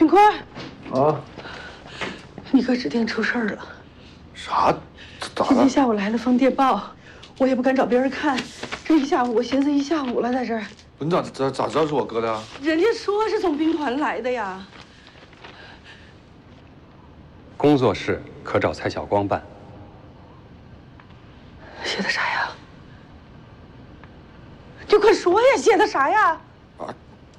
平坤， 啊， 你哥指定出事儿了。 啥？咋今天了？ 下午来了封电报，我也不敢找别人看。这一下午，我寻思一下午了，在这儿。 你咋知道是我哥的呀？ 人家说是从兵团来的呀。 工作室可找蔡晓光办。 写的啥呀？就快说呀，写的啥呀？ 啊，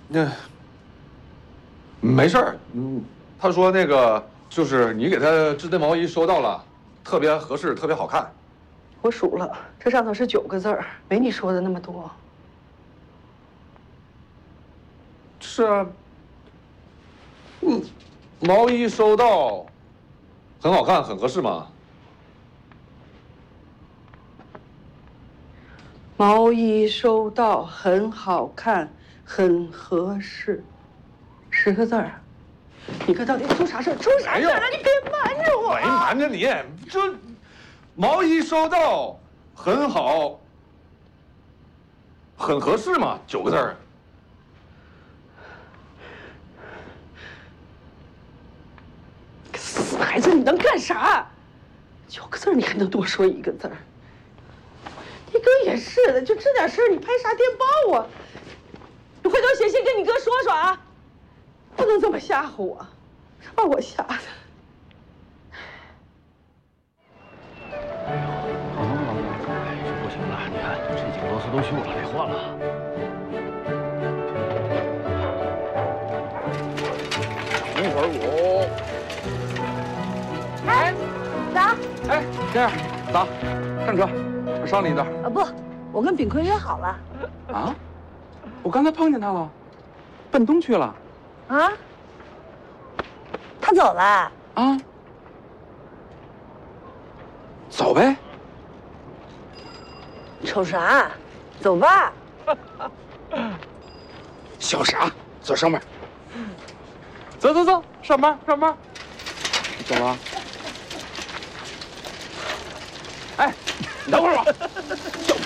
没事儿。他说那个就是你给他织的毛衣收到了，特别合适，特别好看。 我数了，这上头是9个字儿，没你说的那么多。 是啊。毛衣收到，很好看，很合适嘛。 毛衣收到，很好看，很合适，10个字儿。你哥到底出啥事儿？出啥事儿了？你别瞒着我！ 没瞒着你，这毛衣收到，很好，很合适嘛，9个字儿。 死孩子，你能干啥？9个字儿，你还能多说1个字儿？你哥也是的，就这点事儿，你拍啥电报啊？你回头写信跟你哥说说啊，不能这么吓唬我，把我吓的。 这不行了，你看这几个螺丝都锈了，得换了。等会儿我。 哎，走。 哎，这样，走，上车，我捎你一段。 啊不，我跟炳坤约好了。 啊？我刚才碰见他了，奔东去了。 啊？他走了？ 啊？走呗。 瞅啥？走吧。 小傻，走上面。走走走，上班上班。走了。哎，你等会儿吧。